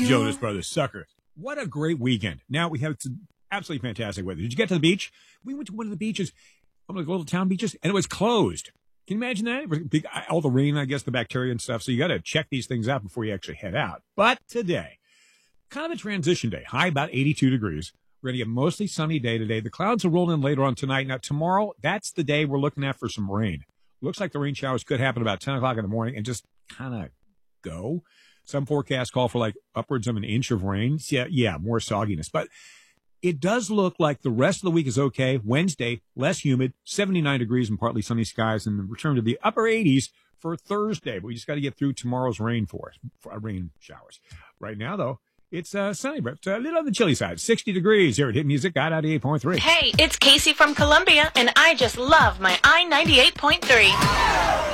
Jonas Brothers, sucker. What a great weekend. Now we have some absolutely fantastic weather. Did you get to the beach? We went to one of the beaches, one of the little town beaches, and it was closed. Can you imagine that? It was big, all the rain, I guess, the bacteria and stuff. So you got to check these things out before you actually head out. But today, kind of a transition day. High about 82 degrees. We're going to get mostly sunny day today. The clouds will roll in later on tonight. Now, tomorrow, that's the day we're looking at for some rain. Looks like the rain showers could happen about 10 o'clock in the morning and just kind of go. Some forecasts call for like upwards of an inch of rain. Yeah, more sogginess. But it does look like the rest of the week is okay. Wednesday, less humid, 79 degrees and partly sunny skies, and return to the upper 80s for Thursday. But we just got to get through tomorrow's rain rain showers. Right now, though, it's sunny, but a little on the chilly side. 60 degrees here at Hit Music, I-98.3. Hey, it's Casey from Columbia, and I just love my I-98.3.